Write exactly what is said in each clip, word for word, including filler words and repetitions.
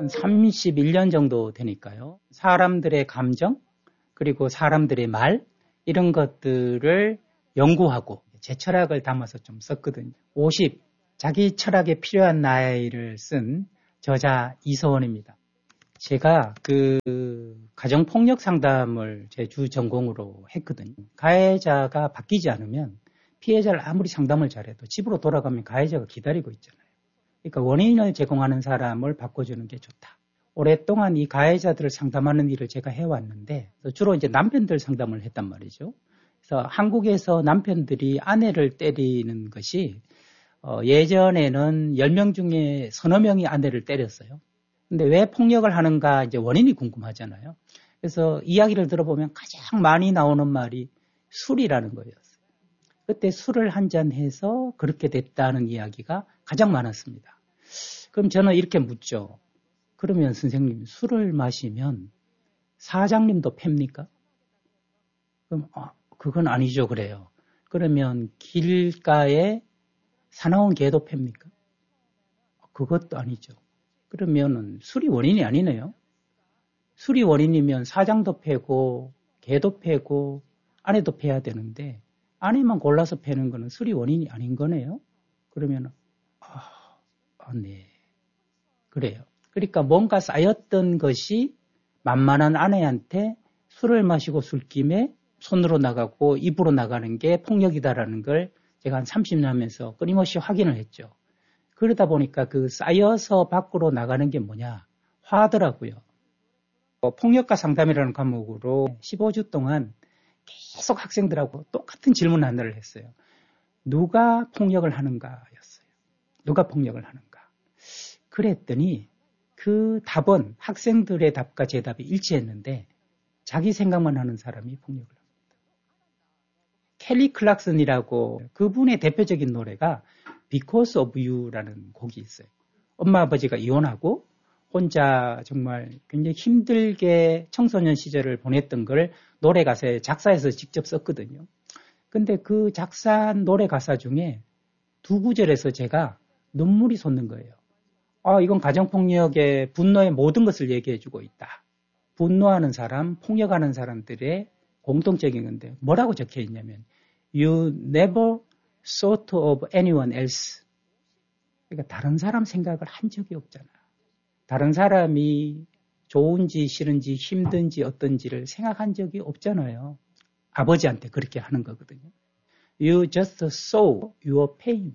한 삼십일 년 정도 되니까요. 사람들의 감정, 그리고 사람들의 말, 이런 것들을 연구하고 제 철학을 담아서 좀 썼거든요. 오십, 자기 철학에 필요한 나이를 쓴 저자 이서원입니다. 제가 그 가정폭력 상담을 제 주 전공으로 했거든요. 가해자가 바뀌지 않으면 피해자를 아무리 상담을 잘해도 집으로 돌아가면 가해자가 기다리고 있잖아요. 그러니까 원인을 제공하는 사람을 바꿔주는 게 좋다. 오랫동안 이 가해자들을 상담하는 일을 제가 해왔는데 주로 이제 남편들 상담을 했단 말이죠. 그래서 한국에서 남편들이 아내를 때리는 것이 어 예전에는 열 명 중에 서너 명이 아내를 때렸어요. 근데 왜 폭력을 하는가 이제 원인이 궁금하잖아요. 그래서 이야기를 들어보면 가장 많이 나오는 말이 술이라는 거였어요. 그때 술을 한잔 해서 그렇게 됐다는 이야기가 가장 많았습니다. 그럼 저는 이렇게 묻죠. 그러면 선생님, 술을 마시면 사장님도 팹니까? 그럼 아, 그건 아니죠 그래요. 그러면 길가에 사나운 개도 팹니까? 그것도 아니죠. 그러면 술이 원인이 아니네요. 술이 원인이면 사장도 패고 개도 패고 아내도 패야 되는데 아내만 골라서 패는 거는 술이 원인이 아닌 거네요. 그러면 아, 아, 네. 그래요. 그러니까 뭔가 쌓였던 것이 만만한 아내한테 술을 마시고 술김에 손으로 나가고 입으로 나가는 게 폭력이다라는 걸 제가 한 삼십 년 하면서 끊임없이 확인을 했죠. 그러다 보니까 그 쌓여서 밖으로 나가는 게 뭐냐? 화더라고요. 어, 폭력과 상담이라는 과목으로 십오 주 동안 계속 학생들하고 똑같은 질문 하나를 했어요. 누가 폭력을 하는가였어요. 누가 폭력을 하는가. 그랬더니 그 답은 학생들의 답과 제 답이 일치했는데 자기 생각만 하는 사람이 폭력을 합니다. 켈리 클락슨이라고 그분의 대표적인 노래가 Because of You라는 곡이 있어요. 엄마 아버지가 이혼하고 혼자 정말 굉장히 힘들게 청소년 시절을 보냈던 걸 노래 가사에 작사해서 직접 썼거든요. 근데 그 작사한 노래 가사 중에 두 구절에서 제가 눈물이 솟는 거예요. 아, 이건 가정폭력의 분노의 모든 것을 얘기해주고 있다. 분노하는 사람, 폭력하는 사람들의 공통적인 건데 뭐라고 적혀 있냐면 You never thought of anyone else. 그러니까 다른 사람 생각을 한 적이 없잖아. 다른 사람이 좋은지 싫은지 힘든지 어떤지를 생각한 적이 없잖아요. 아버지한테 그렇게 하는 거거든요. You just saw your pain.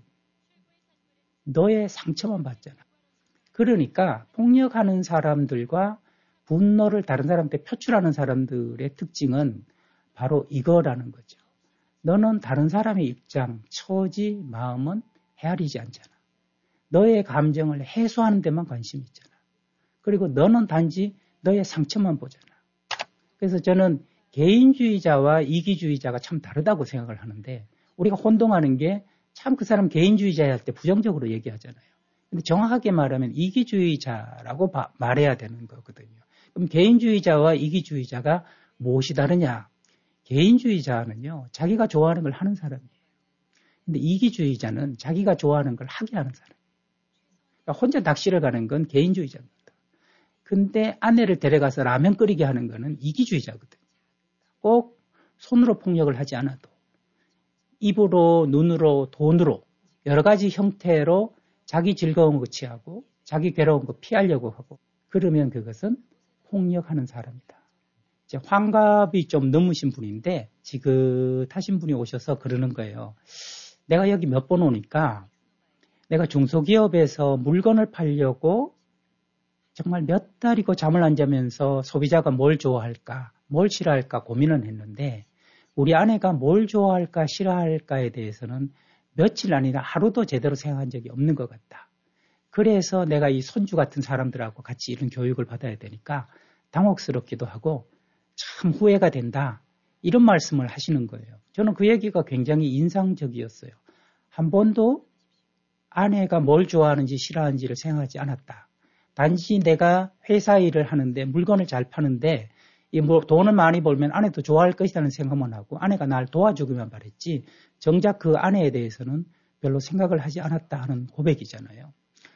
너의 상처만 봤잖아. 그러니까 폭력하는 사람들과 분노를 다른 사람한테 표출하는 사람들의 특징은 바로 이거라는 거죠. 너는 다른 사람의 입장, 처지, 마음은 헤아리지 않잖아. 너의 감정을 해소하는 데만 관심이 있잖아. 그리고 너는 단지 너의 상처만 보잖아. 그래서 저는 개인주의자와 이기주의자가 참 다르다고 생각을 하는데 우리가 혼동하는 게 참 그 사람 개인주의자 할 때 부정적으로 얘기하잖아요. 근데 정확하게 말하면 이기주의자라고 바, 말해야 되는 거거든요. 그럼 개인주의자와 이기주의자가 무엇이 다르냐? 개인주의자는요, 자기가 좋아하는 걸 하는 사람이에요. 근데 이기주의자는 자기가 좋아하는 걸 하게 하는 사람이에요. 그러니까 혼자 낚시를 가는 건 개인주의자입니다. 근데 아내를 데려가서 라면 끓이게 하는 거는 이기주의자거든요. 꼭 손으로 폭력을 하지 않아도 입으로, 눈으로, 돈으로 여러 가지 형태로 자기 즐거운 거 취하고 자기 괴로운 거 피하려고 하고 그러면 그것은 폭력하는 사람이다. 이제 환갑이 좀 넘으신 분인데 지긋하신 분이 오셔서 그러는 거예요. 내가 여기 몇 번 오니까 내가 중소기업에서 물건을 팔려고 정말 몇 달이고 잠을 안 자면서 소비자가 뭘 좋아할까, 뭘 싫어할까 고민을 했는데 우리 아내가 뭘 좋아할까, 싫어할까에 대해서는 며칠 아니라 하루도 제대로 생각한 적이 없는 것 같다. 그래서 내가 이 손주 같은 사람들하고 같이 이런 교육을 받아야 되니까 당혹스럽기도 하고 참 후회가 된다. 이런 말씀을 하시는 거예요. 저는 그 얘기가 굉장히 인상적이었어요. 한 번도 아내가 뭘 좋아하는지 싫어하는지를 생각하지 않았다. 단지 내가 회사 일을 하는데 물건을 잘 파는데 이 뭐 돈을 많이 벌면 아내도 좋아할 것이라는 생각만 하고 아내가 날 도와주기만 바랬지 정작 그 아내에 대해서는 별로 생각을 하지 않았다 하는 고백이잖아요.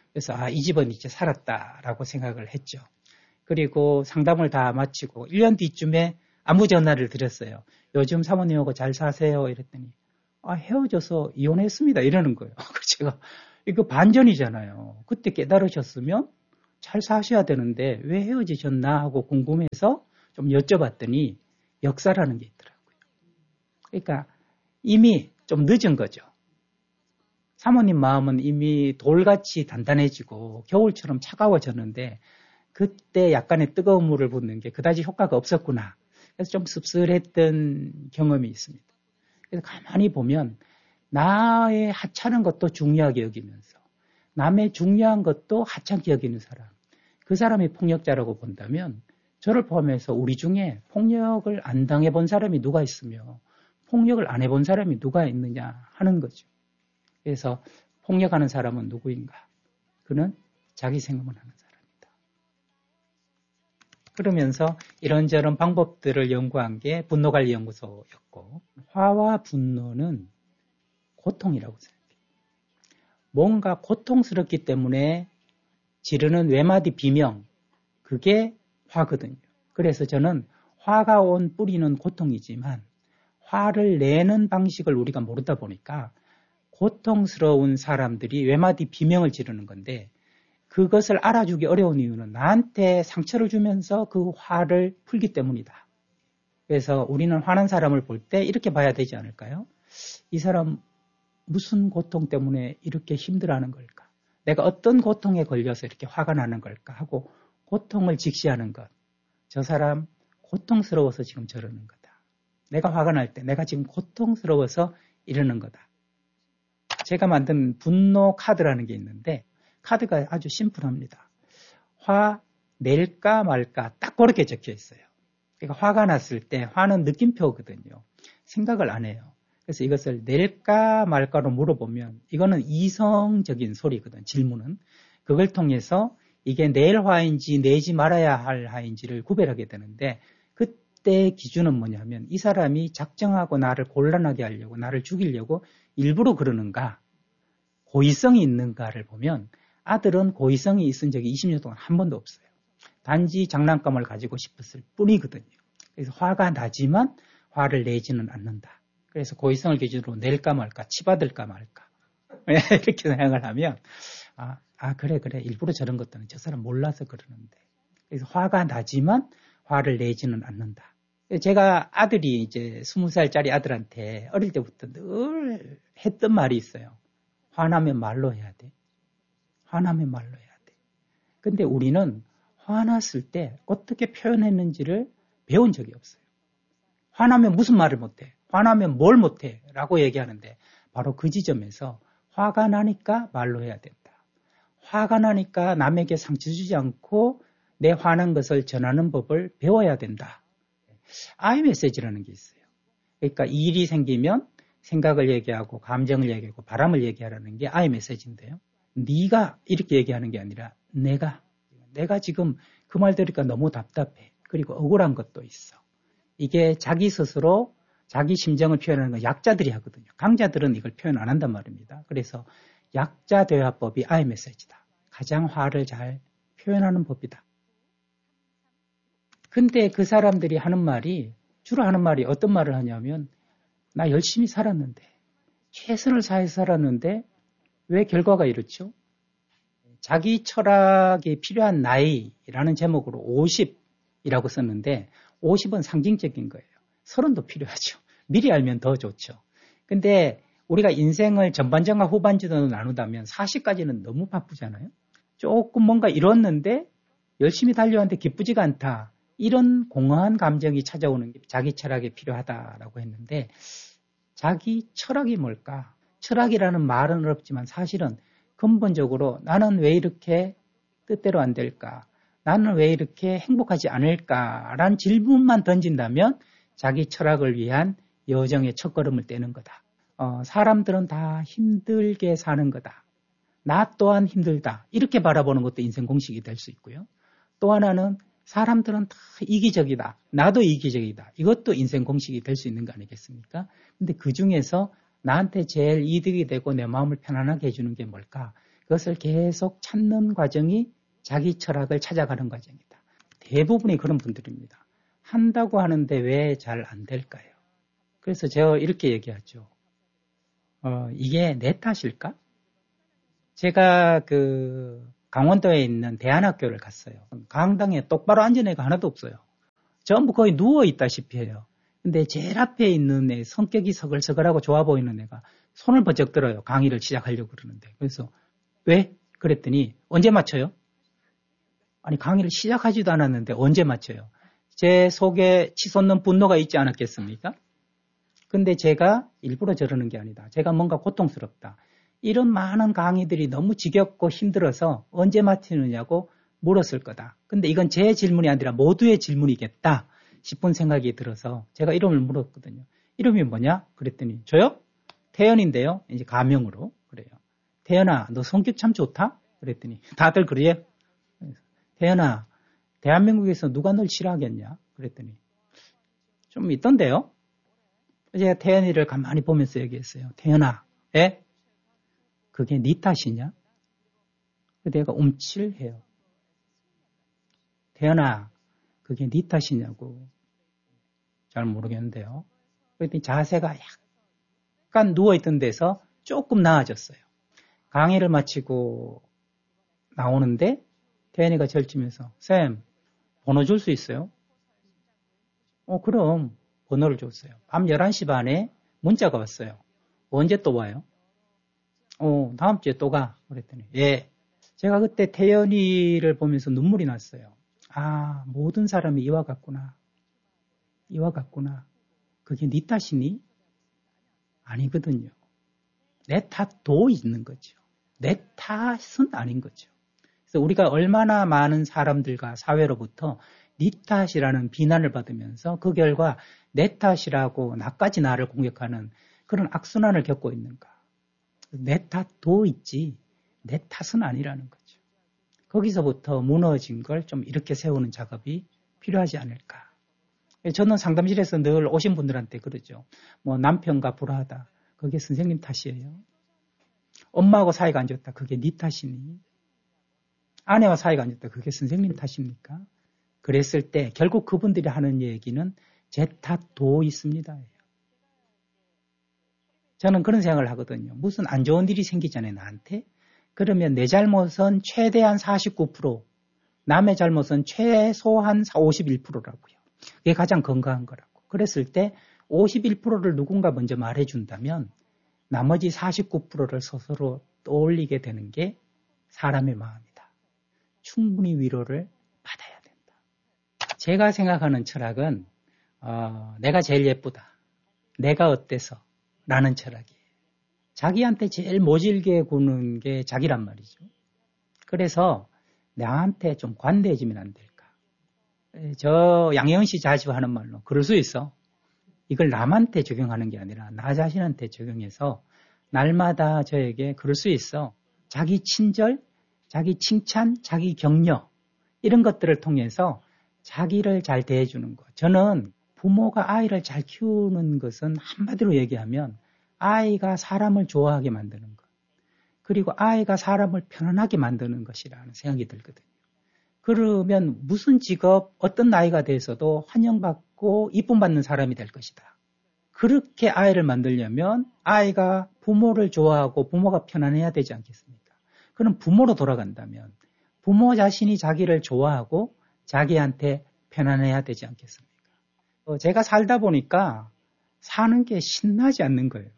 그래서 아, 이 집은 이제 살았다라고 생각을 했죠. 그리고 상담을 다 마치고 일 년 뒤쯤에 안부 전화를 드렸어요. 요즘 사모님하고 잘 사세요? 이랬더니 아, 헤어져서 이혼했습니다. 이러는 거예요. 그래서 제가 이거 반전이잖아요. 그때 깨달으셨으면 잘 사셔야 되는데 왜 헤어지셨나 하고 궁금해서 좀 여쭤봤더니 역사라는 게 있더라고요. 그러니까 이미 좀 늦은 거죠. 사모님 마음은 이미 돌같이 단단해지고 겨울처럼 차가워졌는데 그때 약간의 뜨거운 물을 붓는 게 그다지 효과가 없었구나. 그래서 좀 씁쓸했던 경험이 있습니다. 그래서 가만히 보면 나의 하찮은 것도 중요하게 여기면서 남의 중요한 것도 하찮게 여기는 사람, 그 사람이 폭력자라고 본다면 저를 포함해서 우리 중에 폭력을 안 당해본 사람이 누가 있으며 폭력을 안 해본 사람이 누가 있느냐 하는 거죠. 그래서 폭력하는 사람은 누구인가? 그는 자기 생각만 하는 사람이다. 그러면서 이런저런 방법들을 연구한 게 분노관리연구소였고, 화와 분노는 고통이라고 생각해요. 뭔가 고통스럽기 때문에 지르는 외마디 비명, 그게 화거든요. 그래서 저는 화가 온 뿌리는 고통이지만 화를 내는 방식을 우리가 모르다 보니까 고통스러운 사람들이 외마디 비명을 지르는 건데 그것을 알아주기 어려운 이유는 나한테 상처를 주면서 그 화를 풀기 때문이다. 그래서 우리는 화난 사람을 볼 때 이렇게 봐야 되지 않을까요? 이 사람 무슨 고통 때문에 이렇게 힘들어하는 걸까? 내가 어떤 고통에 걸려서 이렇게 화가 나는 걸까? 하고 고통을 직시하는 것. 저 사람 고통스러워서 지금 저러는 거다. 내가 화가 날 때 내가 지금 고통스러워서 이러는 거다. 제가 만든 분노 카드라는 게 있는데 카드가 아주 심플합니다. 화 낼까 말까 딱 그렇게 적혀 있어요. 그러니까 화가 났을 때 화는 느낌표거든요. 생각을 안 해요. 그래서 이것을 낼까 말까로 물어보면 이거는 이성적인 소리거든. 질문은. 그걸 통해서 이게 낼 화인지 내지 말아야 할 화인지를 구별하게 되는데 그때 기준은 뭐냐면 이 사람이 작정하고 나를 곤란하게 하려고 나를 죽이려고 일부러 그러는가 고의성이 있는가를 보면 아들은 고의성이 있은 적이 이십 년 동안 한 번도 없어요. 단지 장난감을 가지고 싶었을 뿐이거든요. 그래서 화가 나지만 화를 내지는 않는다. 그래서 고의성을 기준으로 낼까 말까 치받을까 말까 이렇게 생각을 하면 아, 아 그래 그래 일부러 저런 것들은 저 사람 몰라서 그러는데 그래서 화가 나지만 화를 내지는 않는다. 제가 아들이 이제 스무 살짜리 아들한테 어릴 때부터 늘 했던 말이 있어요. 화나면 말로 해야 돼. 화나면 말로 해야 돼. 근데 우리는 화났을 때 어떻게 표현했는지를 배운 적이 없어요. 화나면 무슨 말을 못해? 화나면 뭘 못해? 라고 얘기하는데 바로 그 지점에서 화가 나니까 말로 해야 된다. 화가 나니까 남에게 상처 주지 않고 내 화난 것을 전하는 법을 배워야 된다. 아이 메시지라는 게 있어요. 그러니까 일이 생기면 생각을 얘기하고 감정을 얘기하고 바람을 얘기하라는 게 아이 메시지인데요. 네가 이렇게 얘기하는 게 아니라 내가 내가 지금 그 말 들으니까 너무 답답해. 그리고 억울한 것도 있어. 이게 자기 스스로 자기 심정을 표현하는 건 약자들이 하거든요. 강자들은 이걸 표현 안 한단 말입니다. 그래서 약자 대화법이 아이 메시지다. 가장 화를 잘 표현하는 법이다. 근데 그 사람들이 하는 말이 주로 하는 말이 어떤 말을 하냐면 나 열심히 살았는데 최선을 다해서 살았는데 왜 결과가 이렇죠? 자기 철학이 필요한 나이라는 제목으로 오십이라고 썼는데 오십은 상징적인 거예요. 서른도 필요하죠. 미리 알면 더 좋죠. 근데 우리가 인생을 전반전과 후반전으로 나누다면 사십까지는 너무 바쁘잖아요. 조금 뭔가 이뤘는데 열심히 달려왔는데 기쁘지가 않다. 이런 공허한 감정이 찾아오는 게 자기 철학이 필요하다라고 했는데 자기 철학이 뭘까? 철학이라는 말은 어렵지만 사실은 근본적으로 나는 왜 이렇게 뜻대로 안 될까? 나는 왜 이렇게 행복하지 않을까라는 질문만 던진다면 자기 철학을 위한 여정의 첫걸음을 떼는 거다. 어, 사람들은 다 힘들게 사는 거다. 나 또한 힘들다. 이렇게 바라보는 것도 인생 공식이 될 수 있고요. 또 하나는 사람들은 다 이기적이다. 나도 이기적이다. 이것도 인생 공식이 될 수 있는 거 아니겠습니까? 근데 그 중에서 나한테 제일 이득이 되고 내 마음을 편안하게 해주는 게 뭘까? 그것을 계속 찾는 과정이 자기 철학을 찾아가는 과정이다. 대부분이 그런 분들입니다. 한다고 하는데 왜 잘 안 될까요? 그래서 제가 이렇게 얘기하죠. 어, 이게 내 탓일까? 제가 그 강원도에 있는 대안학교를 갔어요. 강당에 똑바로 앉은 애가 하나도 없어요. 전부 거의 누워 있다시피 해요. 근데 제일 앞에 있는 애, 성격이 서글서글하고 좋아 보이는 애가 손을 번쩍 들어요. 강의를 시작하려고 그러는데. 그래서 왜? 그랬더니 언제 맞춰요? 아니 강의를 시작하지도 않았는데 언제 맞춰요? 제 속에 치솟는 분노가 있지 않았겠습니까? 근데 제가 일부러 저러는 게 아니다. 제가 뭔가 고통스럽다. 이런 많은 강의들이 너무 지겹고 힘들어서 언제 맞추느냐고 물었을 거다. 근데 이건 제 질문이 아니라 모두의 질문이겠다 싶은 생각이 들어서 제가 이름을 물었거든요. 이름이 뭐냐? 그랬더니 저요? 태연인데요. 이제 가명으로 그래요. 태연아, 너 성격 참 좋다? 그랬더니 다들 그래요. 태연아, 대한민국에서 누가 널 싫어하겠냐? 그랬더니 좀 있던데요. 제가 태연이를 가만히 보면서 얘기했어요. 태연아, 에? 그게 네 탓이냐? 내가 움찔해요. 태연아, 그게 네 탓이냐고. 잘 모르겠는데요. 그랬더니 자세가 약간 누워있던 데서 조금 나아졌어요. 강의를 마치고 나오는데 태연이가 절치면서 쌤, 번호 줄 수 있어요? 어, 그럼 번호를 줬어요. 밤 열한 시 반에 문자가 왔어요. 언제 또 와요? 어, 다음 주에 또 가. 그랬더니 예. 제가 그때 태연이를 보면서 눈물이 났어요. 아, 모든 사람이 이와 같구나. 이와 같구나. 그게 네 탓이니? 아니거든요. 내 탓도 있는 거죠. 내 탓은 아닌 거죠. 그래서 우리가 얼마나 많은 사람들과 사회로부터 네 탓이라는 비난을 받으면서 그 결과 내 탓이라고 나까지 나를 공격하는 그런 악순환을 겪고 있는가. 내 탓도 있지 내 탓은 아니라는 거죠. 거기서부터 무너진 걸 좀 이렇게 세우는 작업이 필요하지 않을까. 저는 상담실에서 늘 오신 분들한테 그러죠. 뭐 남편과 불화하다. 그게 선생님 탓이에요. 엄마하고 사이가 안 좋다. 그게 네 탓이니? 아내와 사이가 안 좋다. 그게 선생님 탓입니까? 그랬을 때 결국 그분들이 하는 얘기는 제 탓도 있습니다. 저는 그런 생각을 하거든요. 무슨 안 좋은 일이 생기잖아요, 나한테. 그러면 내 잘못은 최대한 사십구 퍼센트, 남의 잘못은 최소한 오십일 퍼센트라고요. 그게 가장 건강한 거라고. 그랬을 때 오십일 퍼센트를 누군가 먼저 말해준다면 나머지 사십구 퍼센트를 스스로 떠올리게 되는 게 사람의 마음이다. 충분히 위로를 받아야 된다. 제가 생각하는 철학은 어, 내가 제일 예쁘다. 내가 어때서? 라는 철학이에요. 자기한테 제일 모질게 구는 게 자기란 말이죠. 그래서 나한테 좀 관대해지면 안 될까. 저 양혜은 씨 자주 하는 말로 그럴 수 있어. 이걸 남한테 적용하는 게 아니라 나 자신한테 적용해서 날마다 저에게 그럴 수 있어. 자기 친절, 자기 칭찬, 자기 격려 이런 것들을 통해서 자기를 잘 대해주는 것. 저는 부모가 아이를 잘 키우는 것은 한마디로 얘기하면 아이가 사람을 좋아하게 만드는 것. 그리고 아이가 사람을 편안하게 만드는 것이라는 생각이 들거든요. 그러면 무슨 직업, 어떤 나이가 돼서도 환영받고 이쁨받는 사람이 될 것이다. 그렇게 아이를 만들려면 아이가 부모를 좋아하고 부모가 편안해야 되지 않겠습니까? 그럼 부모로 돌아간다면 부모 자신이 자기를 좋아하고 자기한테 편안해야 되지 않겠습니까? 제가 살다 보니까 사는 게 신나지 않는 거예요.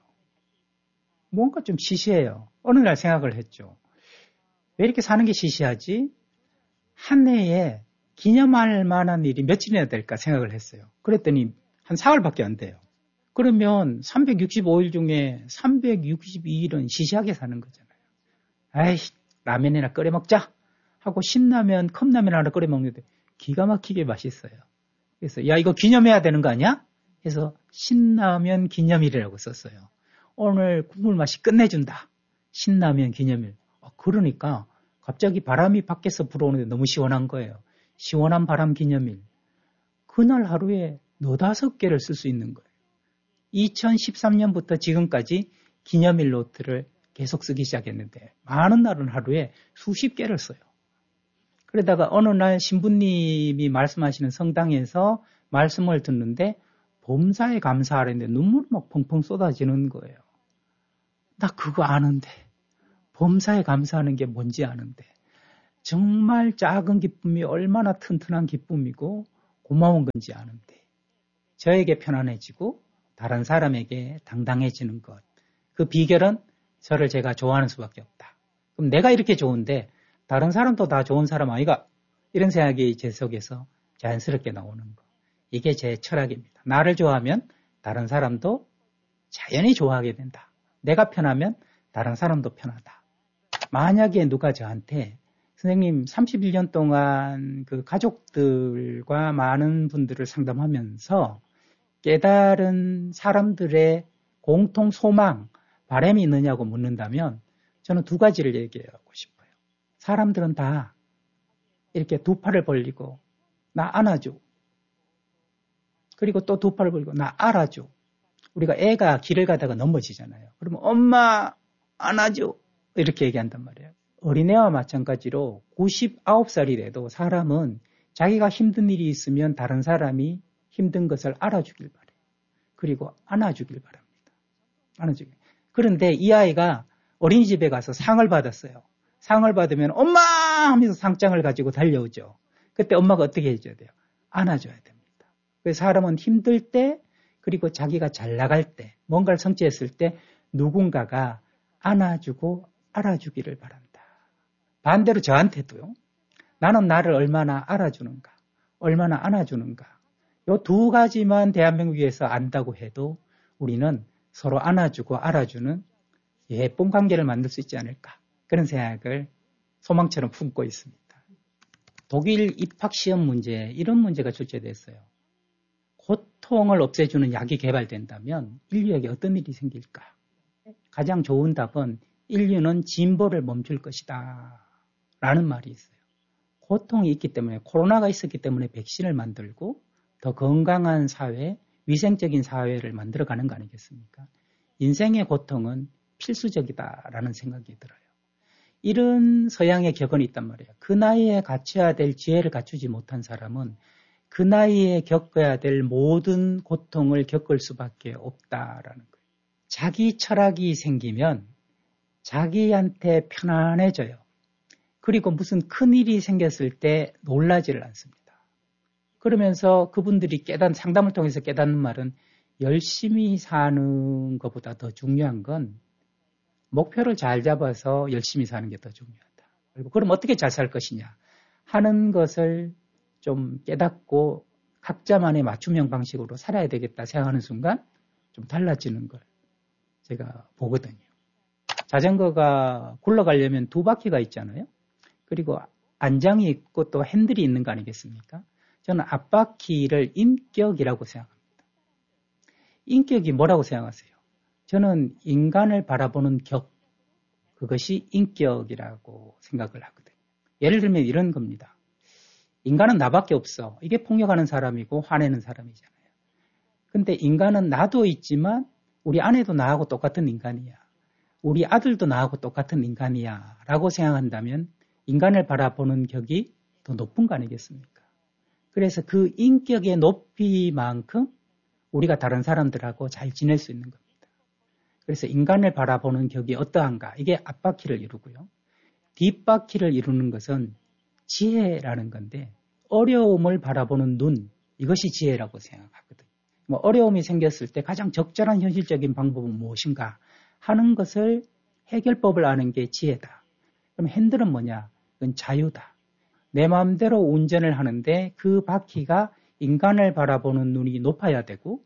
뭔가 좀 시시해요. 어느 날 생각을 했죠. 왜 이렇게 사는 게 시시하지? 한 해에 기념할 만한 일이 며칠이나 될까 생각을 했어요. 그랬더니 한 사흘밖에 안 돼요. 그러면 삼백육십오 일 중에 삼백육십이 일은 시시하게 사는 거잖아요. 아이, 라면이나 끓여 먹자 하고 신라면, 컵라면 하나 끓여 먹는데 기가 막히게 맛있어요. 그래서 야 이거 기념해야 되는 거 아니야? 해서 신라면 기념일이라고 썼어요. 오늘 국물 맛이 끝내준다. 신라면 기념일. 그러니까 갑자기 바람이 밖에서 불어오는데 너무 시원한 거예요. 시원한 바람 기념일. 그날 하루에 너다섯 개를 쓸 수 있는 거예요. 이천십삼 년부터 지금까지 기념일 노트를 계속 쓰기 시작했는데 많은 날은 하루에 수십 개를 써요. 그러다가 어느 날 신부님이 말씀하시는 성당에서 말씀을 듣는데 범사에 감사하라는데 눈물이 막 펑펑 쏟아지는 거예요. 나 그거 아는데 범사에 감사하는 게 뭔지 아는데 정말 작은 기쁨이 얼마나 튼튼한 기쁨이고 고마운 건지 아는데 저에게 편안해지고 다른 사람에게 당당해지는 것. 그 비결은 저를 제가 좋아하는 수밖에 없다. 그럼 내가 이렇게 좋은데 다른 사람도 다 좋은 사람 아이가? 이런 생각이 제 속에서 자연스럽게 나오는 거. 이게 제 철학입니다. 나를 좋아하면 다른 사람도 자연히 좋아하게 된다. 내가 편하면 다른 사람도 편하다. 만약에 누가 저한테 선생님 삼십일 년 동안 그 가족들과 많은 분들을 상담하면서 깨달은 사람들의 공통 소망, 바람이 있느냐고 묻는다면 저는 두 가지를 얘기하고 싶어요. 사람들은 다 이렇게 두 팔을 벌리고 나 안아줘. 그리고 또 두 팔을 벌리고 나 알아줘. 우리가 애가 길을 가다가 넘어지잖아요. 그러면 엄마 안아줘. 이렇게 얘기한단 말이에요. 어린애와 마찬가지로 구십구 살이 돼도 사람은 자기가 힘든 일이 있으면 다른 사람이 힘든 것을 알아주길 바래요. 그리고 안아주길 바랍니다. 안아주길. 그런데 이 아이가 어린이집에 가서 상을 받았어요. 상을 받으면 엄마 하면서 상장을 가지고 달려오죠. 그때 엄마가 어떻게 해줘야 돼요? 안아줘야 됩니다. 그래서 사람은 힘들 때 그리고 자기가 잘 나갈 때 뭔가를 성취했을 때 누군가가 안아주고 알아주기를 바란다. 반대로 저한테도요. 나는 나를 얼마나 알아주는가, 얼마나 안아주는가. 이 두 가지만 대한민국에서 안다고 해도 우리는 서로 안아주고 알아주는 예쁜 관계를 만들 수 있지 않을까. 그런 생각을 소망처럼 품고 있습니다. 독일 입학시험 문제, 이런 문제가 출제됐어요. 고통을 없애주는 약이 개발된다면 인류에게 어떤 일이 생길까? 가장 좋은 답은 인류는 진보를 멈출 것이다. 라는 말이 있어요. 고통이 있기 때문에, 코로나가 있었기 때문에 백신을 만들고 더 건강한 사회, 위생적인 사회를 만들어가는 거 아니겠습니까? 인생의 고통은 필수적이다라는 생각이 들어요. 이런 서양의 격언이 있단 말이에요. 그 나이에 갖춰야 될 지혜를 갖추지 못한 사람은 그 나이에 겪어야 될 모든 고통을 겪을 수밖에 없다라는 거예요. 자기 철학이 생기면 자기한테 편안해져요. 그리고 무슨 큰일이 생겼을 때 놀라지를 않습니다. 그러면서 그분들이 깨닫는, 상담을 통해서 깨닫는 말은 열심히 사는 것보다 더 중요한 건 목표를 잘 잡아서 열심히 사는 게 더 중요하다. 그리고 그럼 어떻게 잘 살 것이냐 하는 것을 좀 깨닫고 각자만의 맞춤형 방식으로 살아야 되겠다 생각하는 순간 좀 달라지는 걸 제가 보거든요. 자전거가 굴러가려면 두 바퀴가 있잖아요. 그리고 안장이 있고 또 핸들이 있는 거 아니겠습니까? 저는 앞바퀴를 인격이라고 생각합니다. 인격이 뭐라고 생각하세요? 저는 인간을 바라보는 격, 그것이 인격이라고 생각을 하거든요. 예를 들면 이런 겁니다. 인간은 나밖에 없어. 이게 폭력하는 사람이고 화내는 사람이잖아요. 근데 인간은 나도 있지만 우리 아내도 나하고 똑같은 인간이야. 우리 아들도 나하고 똑같은 인간이야 라고 생각한다면 인간을 바라보는 격이 더 높은 거 아니겠습니까? 그래서 그 인격의 높이만큼 우리가 다른 사람들하고 잘 지낼 수 있는 겁니다. 그래서 인간을 바라보는 격이 어떠한가? 이게 앞바퀴를 이루고요. 뒷바퀴를 이루는 것은 지혜라는 건데 어려움을 바라보는 눈, 이것이 지혜라고 생각하거든요. 뭐 어려움이 생겼을 때 가장 적절한 현실적인 방법은 무엇인가 하는 것을 해결법을 아는 게 지혜다. 그럼 핸들은 뭐냐? 그건 자유다. 내 마음대로 운전을 하는데 그 바퀴가 인간을 바라보는 눈이 높아야 되고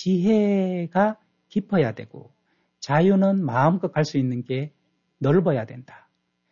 지혜가 깊어야 되고 자유는 마음껏 갈 수 있는 게 넓어야 된다.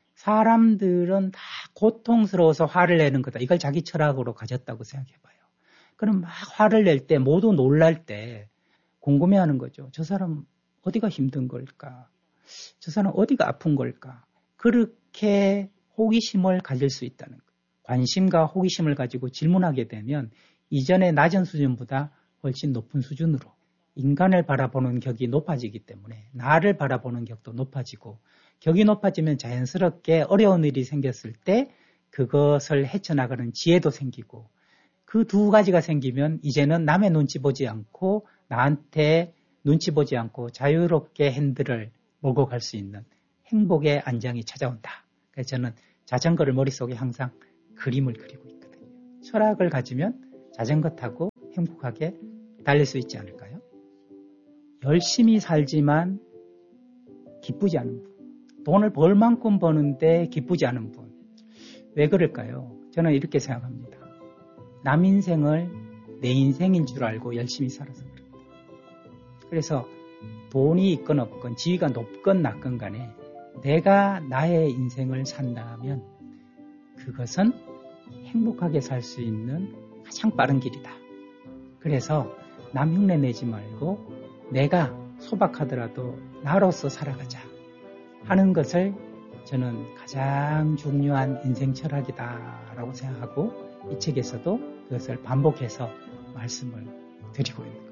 사람들은 다 고통스러워서 화를 내는 거다. 이걸 자기 철학으로 가졌다고 생각해봐요. 그럼 막 화를 낼 때 모두 놀랄 때 궁금해하는 거죠. 저 사람 어디가 힘든 걸까? 저 사람 어디가 아픈 걸까? 그렇게 호기심을 가질 수 있다는 거예요. 관심과 호기심을 가지고 질문하게 되면 이전의 낮은 수준보다 훨씬 높은 수준으로 인간을 바라보는 격이 높아지기 때문에 나를 바라보는 격도 높아지고 격이 높아지면 자연스럽게 어려운 일이 생겼을 때 그것을 헤쳐나가는 지혜도 생기고 그 두 가지가 생기면 이제는 남의 눈치 보지 않고 나한테 눈치 보지 않고 자유롭게 핸들을 몰고 갈 수 있는 행복의 안정이 찾아온다. 그래서 저는 자전거를 머릿속에 항상 그림을 그리고 있거든요. 철학을 가지면 자전거 타고 행복하게 달릴 수 있지 않을까요? 열심히 살지만 기쁘지 않은 분. 돈을 벌 만큼 버는데 기쁘지 않은 분. 왜 그럴까요? 저는 이렇게 생각합니다. 남 인생을 내 인생인 줄 알고 열심히 살아서 그럽니다. 그래서 돈이 있건 없건 지위가 높건 낮건 간에 내가 나의 인생을 산다면 그것은 행복하게 살 수 있는 가장 빠른 길이다. 그래서 남 흉내 내지 말고 내가 소박하더라도 나로서 살아가자 하는 것을 저는 가장 중요한 인생 철학이다라고 생각하고 이 책에서도 그것을 반복해서 말씀을 드리고 있는 겁니다.